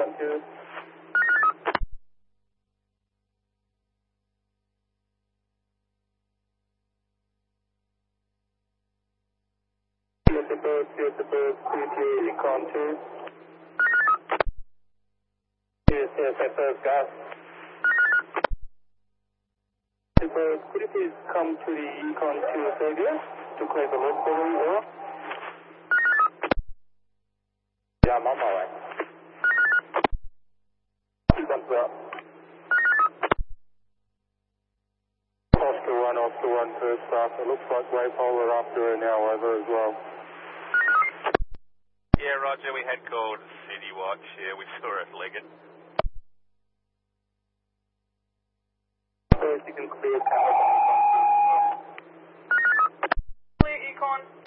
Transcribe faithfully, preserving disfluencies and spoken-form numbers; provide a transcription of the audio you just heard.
Econ two. Support, your support, C T A Econ two. Yes, yes, at first gas. Support, could you please come to the Econ two area to clear the loop for me, over? Yeah, I'm on my way. Econ two out. Oscar one, Oscar one, first stop. It looks like Waypolar after an hour over as well. Yeah, Roger, we had called City Watch. Yeah, we saw it Leggett. First, you can clear. Clear Econ.